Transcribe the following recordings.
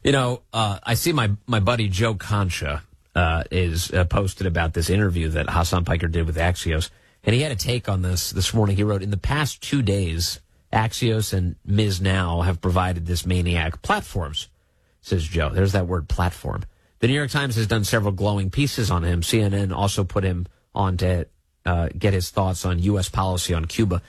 I see my buddy Joe Concha is posted about this interview that Hassan Piker did with Axios, and he had a take on this morning. He wrote, in the past 2 days, Axios and Ms. Now have provided this maniac platforms, says Joe. There's that word, platform. The New York Times has done several glowing pieces on him. CNN also put him on to get his thoughts on U.S. policy on Cuba.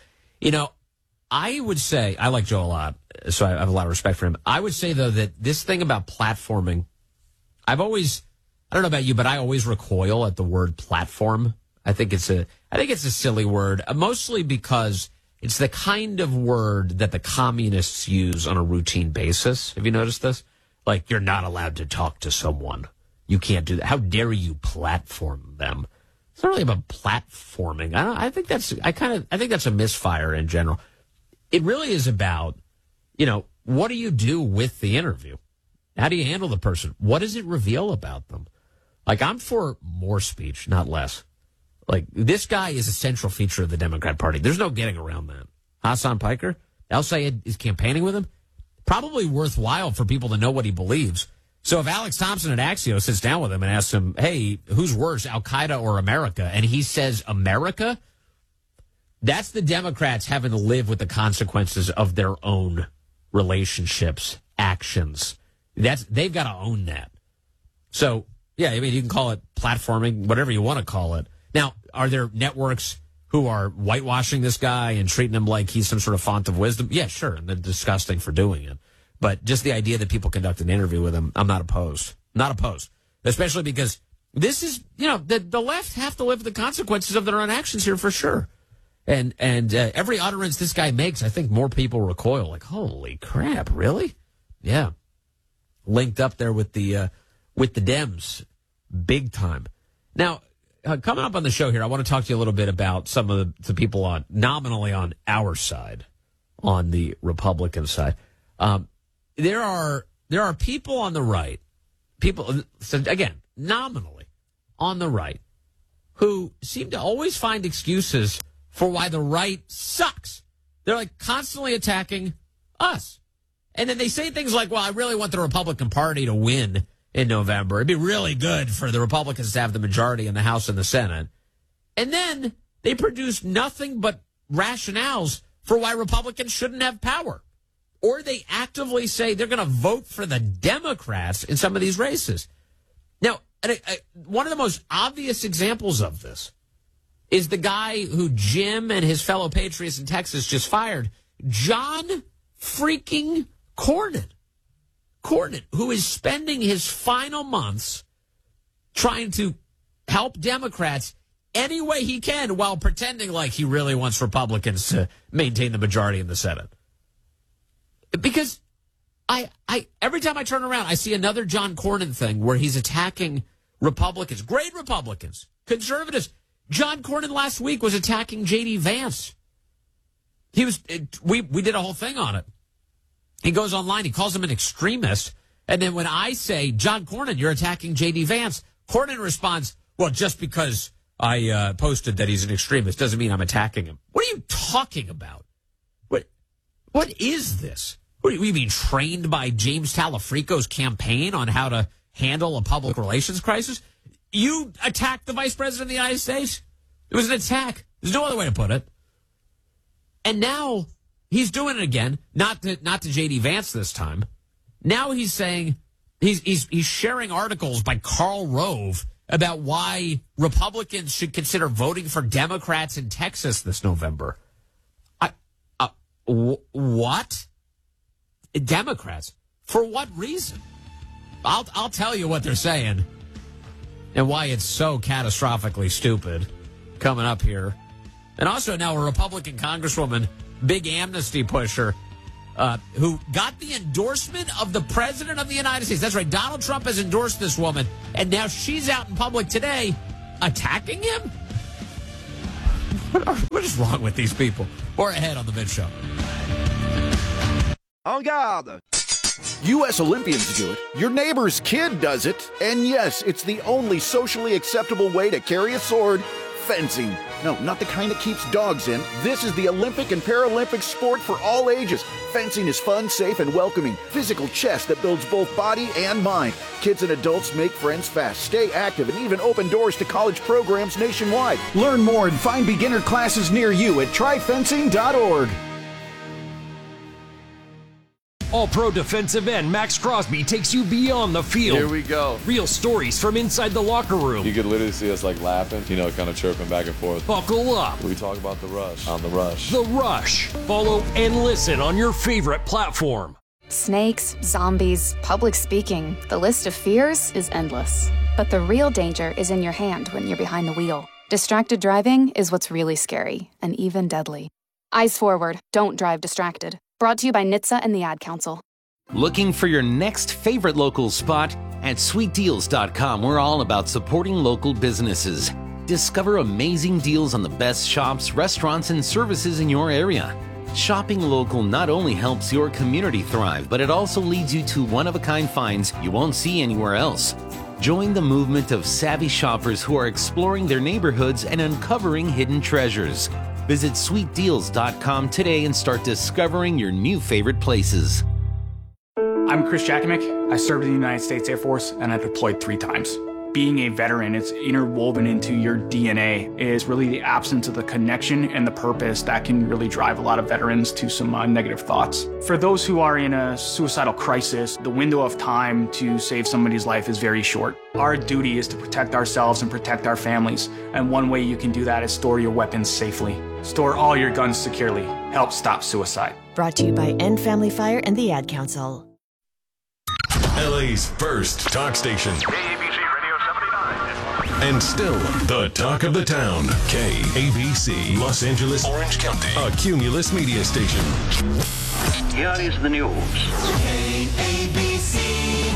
I would say, I like Joe a lot, so I have a lot of respect for him. I would say, though, that this thing about platforming, I don't know about you, but I always recoil at the word platform. I think it's a silly word, mostly because it's the kind of word that the communists use on a routine basis. Have you noticed this? Like, you're not allowed to talk to someone. You can't do that. How dare you platform them? It's not really about platforming. I think that's a misfire in general. It really is about, what do you do with the interview? How do you handle the person? What does it reveal about them? Like, I'm for more speech, not less. Like, this guy is a central feature of the Democrat Party. There's no getting around that. Hassan Piker, El Sayed is campaigning with him. Probably worthwhile for people to know what he believes. So if Alex Thompson at Axios sits down with him and asks him, hey, who's worse, Al-Qaeda or America? And he says America, that's the Democrats having to live with the consequences of their own relationships, actions. They've got to own that. So, yeah, I mean, you can call it platforming, whatever you want to call it. Now, are there networks who are whitewashing this guy and treating him like he's some sort of font of wisdom? Yeah, sure, and they're disgusting for doing it. But just the idea that people conduct an interview with him, I'm not opposed. Not opposed. Especially because this is, the left have to live with the consequences of their own actions here for sure. And every utterance this guy makes, I think more people recoil. Like, holy crap, really? Yeah. Linked up there with the Dems, big time. Now, coming up on the show here, I want to talk to you a little bit about some of the people nominally on our side, on the Republican side. There are people on the right, again, nominally on the right, who seem to always find excuses for why the right sucks. They're like constantly attacking us. And then they say things like, well, I really want the Republican Party to win in November. It'd be really good for the Republicans to have the majority in the House and the Senate. And then they produce nothing but rationales for why Republicans shouldn't have power. Or they actively say they're going to vote for the Democrats in some of these races. Now, one of the most obvious examples of this is the guy who Jim and his fellow patriots in Texas just fired, John freaking Cornyn. Cornyn, who is spending his final months trying to help Democrats any way he can while pretending like he really wants Republicans to maintain the majority in the Senate. Because I every time I turn around, I see another John Cornyn thing where he's attacking Republicans, great Republicans, conservatives. John Cornyn last week was attacking J.D. Vance. We did a whole thing on it. He goes online, he calls him an extremist, and then when I say, John Cornyn, you're attacking J.D. Vance, Cornyn responds, well, just because I posted that he's an extremist doesn't mean I'm attacking him. What are you talking about? What is this? What are you being trained by James Talafrico's campaign on how to handle a public relations crisis? You attacked the Vice President of the United States? It was an attack. There's no other way to put it. And now he's doing it again, not to J.D. Vance this time. Now he's saying he's sharing articles by Karl Rove about why Republicans should consider voting for Democrats in Texas this November. What? Democrats? For what reason? I'll tell you what they're saying and why it's so catastrophically stupid coming up here. And also now a Republican congresswoman, big amnesty pusher, who got the endorsement of the President of the United States. That's right. Donald Trump has endorsed this woman, and now she's out in public today attacking him? What is wrong with these people? Or ahead on the Mid Show. En garde. U.S. Olympians do it. Your neighbor's kid does it. And yes, it's the only socially acceptable way to carry a sword Fencing. No, not the kind that keeps dogs in. This is the Olympic and Paralympic sport for all ages. Fencing is fun, safe, and welcoming. Physical chess that builds both body and mind. Kids and adults make friends fast, stay active, and even open doors to college programs nationwide. Learn more and find beginner classes near you at tryfencing.org. All-Pro defensive end Max Crosby takes you beyond the field. Here we go. Real stories from inside the locker room. You could literally see us like laughing, kind of chirping back and forth. Buckle up. We talk about The Rush on The Rush. The Rush. Follow and listen on your favorite platform. Snakes, zombies, public speaking. The list of fears is endless. But the real danger is in your hand when you're behind the wheel. Distracted driving is what's really scary and even deadly. Eyes forward. Don't drive distracted. Brought to you by NHTSA and the Ad Council. Looking for your next favorite local spot? At sweetdeals.com, we're all about supporting local businesses. Discover amazing deals on the best shops, restaurants, and services in your area. Shopping local not only helps your community thrive, but it also leads you to one-of-a-kind finds you won't see anywhere else. Join the movement of savvy shoppers who are exploring their neighborhoods and uncovering hidden treasures. Visit sweetdeals.com today and start discovering your new favorite places. I'm Chris Jakimick. I served in the United States Air Force and I deployed 3 times. Being a veteran, it's interwoven into your DNA, is really the absence of the connection and the purpose that can really drive a lot of veterans to some negative thoughts. For those who are in a suicidal crisis, the window of time to save somebody's life is very short. Our duty is to protect ourselves and protect our families, and one way you can do that is store your weapons safely. Store all your guns securely. Help stop suicide. Brought to you by End Family Fire and the Ad Council. LA's first talk station. KABC Radio 79. And still the talk of the town. KABC, Los Angeles, Orange County. A Cumulus media station. Here is the news. KABC.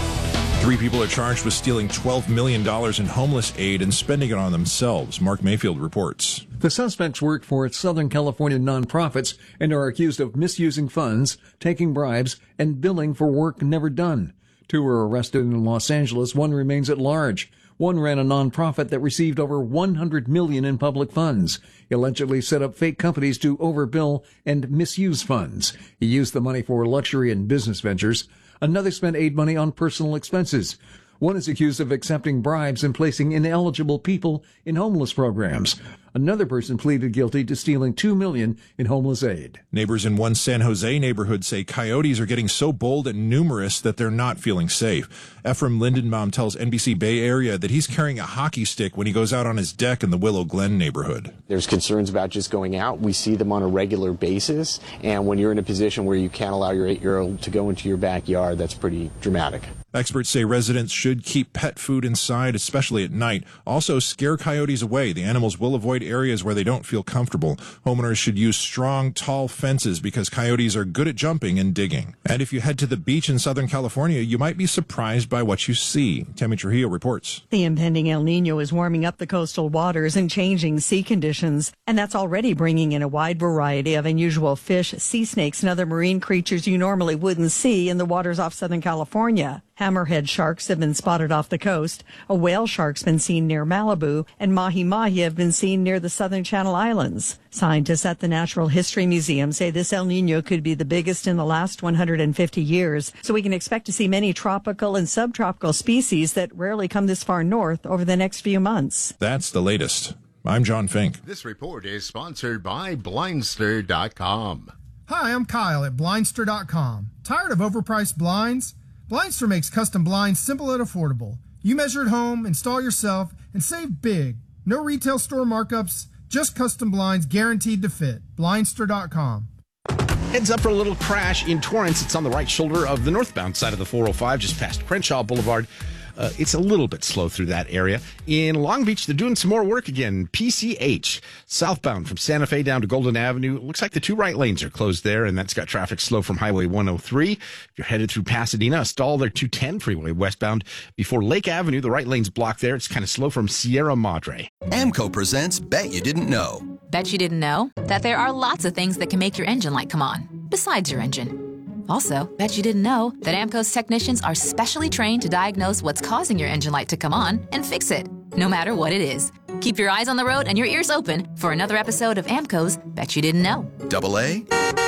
3 people are charged with stealing $12 million in homeless aid and spending it on themselves. Mark Mayfield reports. The suspects work for Southern California nonprofits and are accused of misusing funds, taking bribes, and billing for work never done. 2 were arrested in Los Angeles. 1 remains at large. 1 ran a nonprofit that received over $100 million in public funds. He allegedly set up fake companies to overbill and misuse funds. He used the money for luxury and business ventures. Another spent aid money on personal expenses. 1 is accused of accepting bribes and placing ineligible people in homeless programs. Another person pleaded guilty to stealing $2 million in homeless aid. Neighbors in one San Jose neighborhood say coyotes are getting so bold and numerous that they're not feeling safe. Ephraim Lindenbaum tells NBC Bay Area that he's carrying a hockey stick when he goes out on his deck in the Willow Glen neighborhood. There's concerns about just going out. We see them on a regular basis, and when you're in a position where you can't allow your 8-year-old to go into your backyard, that's pretty dramatic. Experts say residents should keep pet food inside, especially at night. Also, scare coyotes away. The animals will avoid areas where they don't feel comfortable. Homeowners should use strong, tall fences because coyotes are good at jumping and digging. And if you head to the beach in Southern California, you might be surprised by what you see. Tammy Trujillo reports. The impending El Nino is warming up the coastal waters and changing sea conditions, and that's already bringing in a wide variety of unusual fish, sea snakes, and other marine creatures you normally wouldn't see in the waters off Southern California. Hammerhead sharks have been spotted off the coast, a whale shark's been seen near Malibu, and mahi-mahi have been seen near the Southern Channel Islands. Scientists at the Natural History Museum say this El Nino could be the biggest in the last 150 years, so we can expect to see many tropical and subtropical species that rarely come this far north over the next few months. That's the latest. I'm John Fink. This report is sponsored by Blindster.com. Hi, I'm Kyle at Blindster.com. Tired of overpriced blinds? Blindster makes custom blinds simple and affordable. You measure at home, install yourself, and save big. No retail store markups, just custom blinds guaranteed to fit. Blindster.com. Heads up for a little crash in Torrance. It's on the right shoulder of the northbound side of the 405, just past Crenshaw Boulevard. It's a little bit slow through that area. In Long Beach, they're doing some more work again. PCH, southbound from Santa Fe down to Golden Avenue. It looks like the 2 right lanes are closed there, and that's got traffic slow from Highway 103. If you're headed through Pasadena, stall there 210 freeway westbound. Before Lake Avenue, the right lane's blocked there. It's kind of slow from Sierra Madre. AMCO presents Bet You Didn't Know. Bet you didn't know that there are lots of things that can make your engine light come on, besides your engine. Also, bet you didn't know that AMCO's technicians are specially trained to diagnose what's causing your engine light to come on and fix it, no matter what it is. Keep your eyes on the road and your ears open for another episode of Amco's Bet You Didn't Know. AA,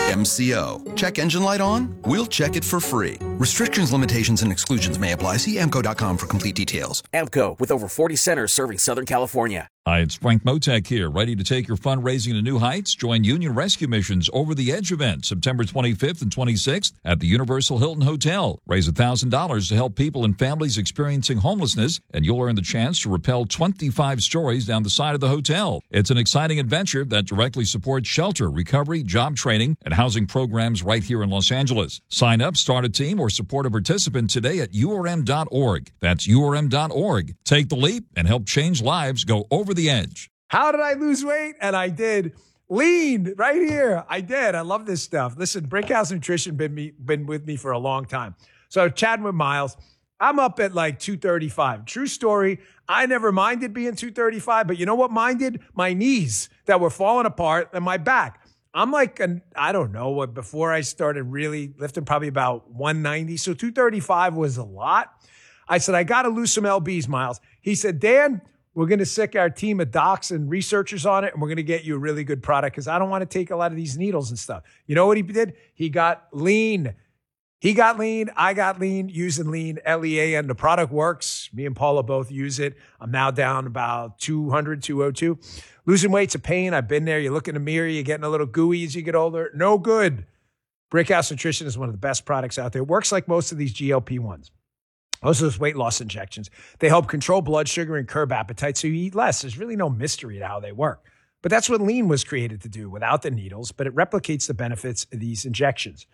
MCO. Check engine light on? We'll check it for free. Restrictions, limitations, and exclusions may apply. See AMCO.com for complete details. AMCO, with over 40 centers serving Southern California. Hi, it's Frank Motek here, ready to take your fundraising to new heights? Join Union Rescue Mission's Over the Edge event, September 25th and 26th at the Universal Hilton Hotel. Raise $1,000 to help people and families experiencing homelessness, and you'll earn the chance to rappel 25 stories down the side of the hotel. It's an exciting adventure that directly supports shelter, recovery, job training, and housing programs right here in Los Angeles. Sign up, start a team, or support a participant today at urm.org. That's urm.org. Take the leap and help change lives. Go over the edge. How did I lose weight? And I did. Lean right here. I did. I love this stuff. Listen, Brickhouse Nutrition been with me for a long time. So chatting with Miles, I'm up at like 235. True story. I never minded being 235, but you know what minded? My knees that were falling apart and my back. I'm like, I don't know, before I started really lifting, probably about 190. So 235 was a lot. I said, I got to lose some LBs, Miles. He said, Dan, we're going to sick our team of docs and researchers on it, and we're going to get you a really good product because I don't want to take a lot of these needles and stuff. You know what he did? He got lean. He got lean. I got lean using lean, LEA, and the product works. Me and Paula both use it. I'm now down about 200, 202. Losing weight's a pain. I've been there. You look in the mirror, you're getting a little gooey as you get older. No good. Brickhouse Nutrition is one of the best products out there. It works like most of these GLP-1s. Most of those weight loss injections. They help control blood sugar and curb appetite so you eat less. There's really no mystery to how they work. But that's what lean was created to do without the needles, but it replicates the benefits of these injections.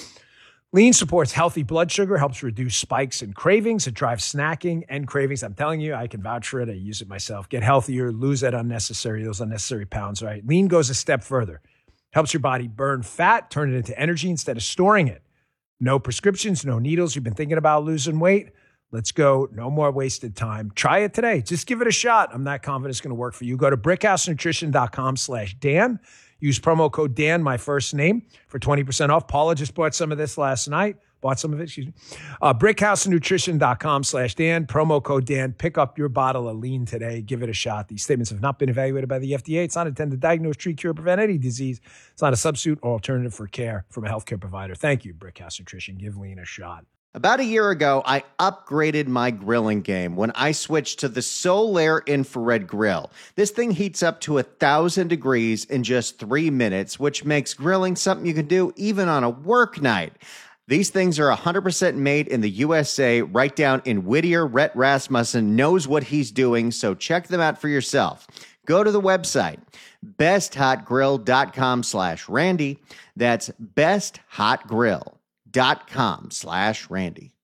Lean supports healthy blood sugar, helps reduce spikes and cravings. It drives snacking and cravings. I'm telling you, I can vouch for it. I use it myself. Get healthier, lose those unnecessary pounds, right? Lean goes a step further. Helps your body burn fat, turn it into energy instead of storing it. No prescriptions, no needles. You've been thinking about losing weight? Let's go. No more wasted time. Try it today. Just give it a shot. I'm not confident it's going to work for you. Go to brickhousenutrition.com/Dan. Use promo code Dan, my first name, for 20% off. Paula just bought some of this last night. Brickhousenutrition.com/Dan. Promo code Dan. Pick up your bottle of lean today. Give it a shot. These statements have not been evaluated by the FDA. It's not intended to diagnose, treat, cure, or prevent any disease. It's not a substitute or alternative for care from a healthcare provider. Thank you, Brickhouse Nutrition. Give lean a shot. About a year ago, I upgraded my grilling game when I switched to the Solaire Infrared Grill. This thing heats up to 1,000 degrees in just 3 minutes, which makes grilling something you can do even on a work night. These things are 100% made in the USA, right down in Whittier. Rhett Rasmussen knows what he's doing, so check them out for yourself. Go to the website, besthotgrill.com/Randy. That's besthotgrill.com/Randy.